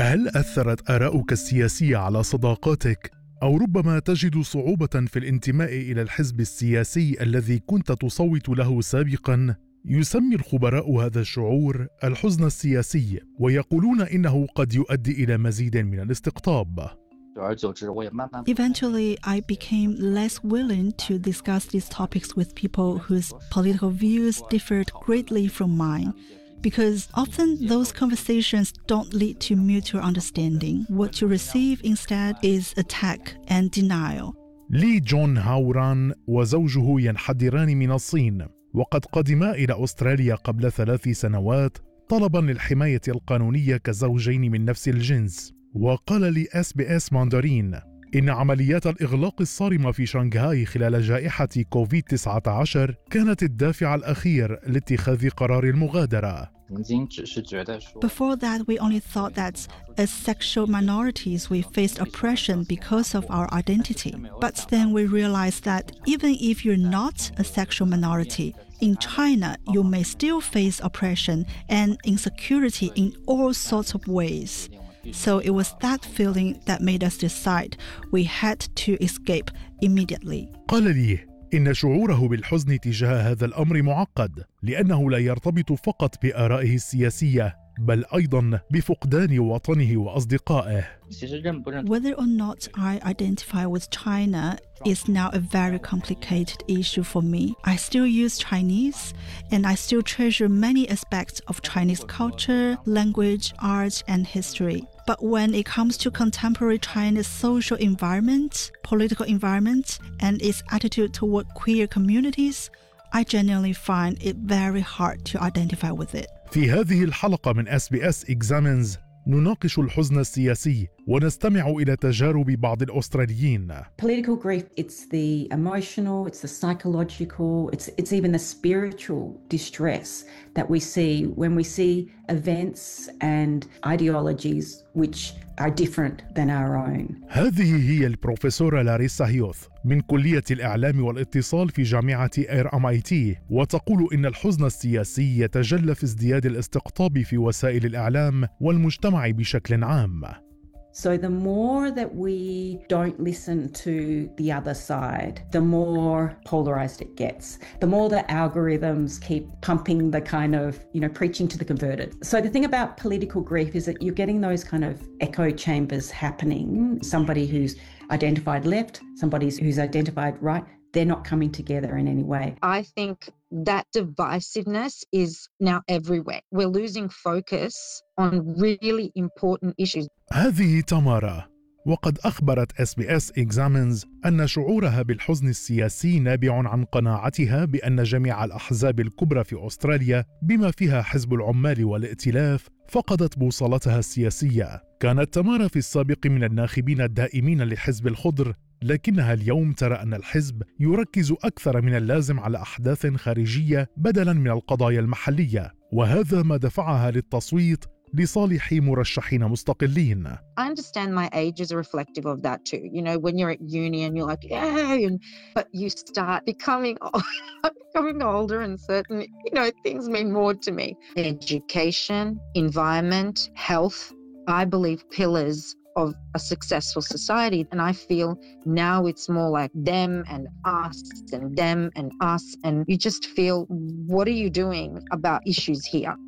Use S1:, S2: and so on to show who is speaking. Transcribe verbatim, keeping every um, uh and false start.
S1: هل أثرت آراؤك السياسية على صداقاتك؟ أو ربما تجد صعوبة في الانتماء إلى الحزب السياسي الذي كنت تصوت له سابقاً؟ يسمي الخبراء هذا الشعور الحزن السياسي، ويقولون إنه قد يؤدي إلى مزيد من الاستقطاب.
S2: Eventually, I became less willing to discuss these topics with people whose political views differed greatly from mine, because often those conversations don't lead to mutual understanding. What you receive instead is attack and denial.
S1: لي جون هاوران وزوجه ينحدران من الصين، وقد قدما إلى أستراليا قبل ثلاث سنوات طلبا للحماية القانونية كزوجين من نفس الجنس. وقال لي إس بي إس ماندارين إن عمليات الإغلاق الصارمة في شنغهاي خلال جائحة كوفيد تسعة عشر كانت الدافع الأخير لاتخاذ قرار المغادرة.
S2: Before that, we only thought that as sexual minorities we faced oppression because of our identity. But then we realized that even if you're not a sexual minority, in China you may still face oppression and insecurity in all sorts of ways. So it was that feeling that made us decide we had to escape immediately.
S1: قال لي إن شعوره بالحزن تجاه هذا الأمر معقد، لأنه لا يرتبط فقط بآرائه السياسية، بل أيضاً بفقدان وطنه وأصدقائه.
S2: Whether or not I identify with China is now a very complicated issue for me. I still use Chinese, and I still treasure many aspects of Chinese culture, language, art, and history. But when it comes to contemporary China's social environment, political environment, and its attitude toward queer communities, I genuinely find it very hard to identify with it.
S1: في هذه الحلقة من إس بي إس Examines نناقش الحزن السياسي ونستمع إلى تجارب بعض الأستراليين.
S3: Political grief, it's the emotional, it's the psychological, it's it's even the spiritual distress that we see when we see events and ideologies which are different than our own.
S1: هذه هي البروفيسورة لاريسا هيوث من كلية الإعلام والاتصال في جامعة إير إم آي تي، وتقول إن الحزن السياسي يتجلى في ازدياد الاستقطاب في وسائل الإعلام والمجتمع بشكل عام.
S3: So the more that we don't listen to the other side, the more polarized it gets. The more the algorithms keep pumping the kind of, you know, preaching to the converted. So the thing about political grief is that you're getting those kind of echo chambers happening. Somebody who's identified left, somebody who's identified right, they're not coming together in any way.
S4: I think that divisiveness is now everywhere. We're losing focus on really important issues.
S1: هذه تمارا، وقد أخبرت إس بي إس Examines أن شعورها بالحزن السياسي نابع عن قناعتها بأن جميع الأحزاب الكبرى في أستراليا بما فيها حزب العمال والائتلاف فقدت بوصلتها السياسية. كانت تمارا في السابق من الناخبين الدائمين لحزب الخضر، لكنها اليوم ترى أن الحزب يركز أكثر من اللازم على أحداث خارجية بدلاً من القضايا المحلية، وهذا ما دفعها للتصويت لصالح مرشحين مستقلين.
S4: I understand my age is reflective of that too. You know, when you're at uni and you're like, yeah, and, but you start becoming, becoming older and certain, you know, things mean more to me. Education, environment, health, I believe pillars of a successful society. And I feel now it's more like them and us and them and us. And you just feel, what are you doing about issues here?